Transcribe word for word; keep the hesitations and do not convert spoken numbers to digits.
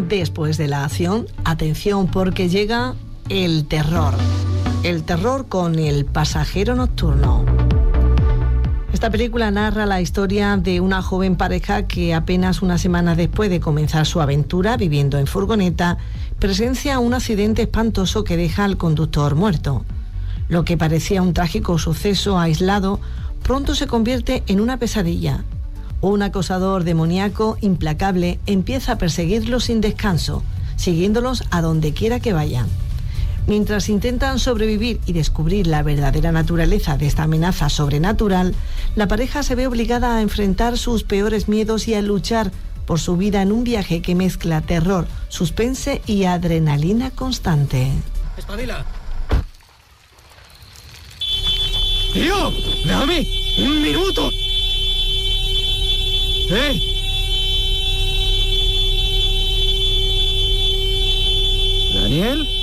Después de la acción, atención porque llega el terror. El terror con El pasajero nocturno. Esta película narra la historia de una joven pareja que apenas una semana después de comenzar su aventura viviendo en furgoneta, presencia un accidente espantoso que deja al conductor muerto. Lo que parecía un trágico suceso aislado, pronto se convierte en una pesadilla. Un acosador demoníaco implacable empieza a perseguirlos sin descanso, siguiéndolos a donde quiera que vayan. Mientras intentan sobrevivir y descubrir la verdadera naturaleza de esta amenaza sobrenatural, la pareja se ve obligada a enfrentar sus peores miedos y a luchar por su vida en un viaje que mezcla terror, suspense y adrenalina constante. ¡Espabila! ¡Tío! ¡Déjame! ¡Un minuto! ¡Eh! ¿Daniel?